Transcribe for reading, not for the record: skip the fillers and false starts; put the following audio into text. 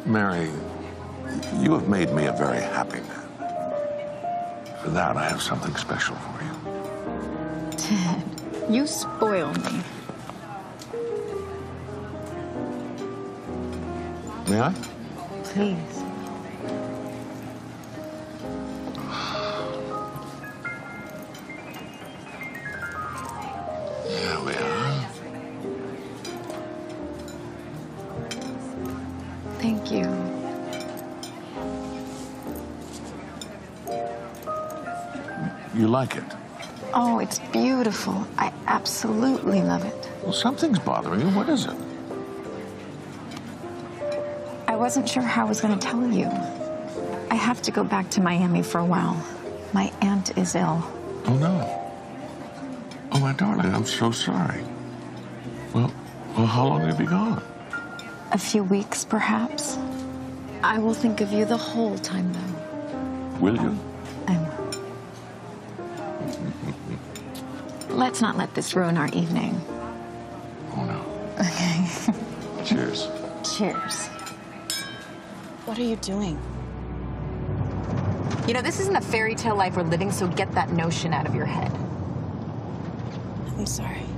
Mary, you have made me a very happy man. For that, I have something special for you. Ted, you spoil me. May I? Please. There we are. Thank you. You like it? Oh, it's beautiful. I absolutely love it. Well, something's bothering you. What is it? I wasn't sure how I was going to tell you. I have to go back to Miami for a while. My aunt is ill. Oh, no. Oh, my darling, I'm so sorry. Well, how long have you been gone? A few weeks, perhaps. I will think of you the whole time, though. Will you? I will. Let's not let this ruin our evening. Oh, no. Okay. Cheers. Cheers. What are you doing? You know, this isn't a fairy tale life we're living, so get that notion out of your head. I'm sorry.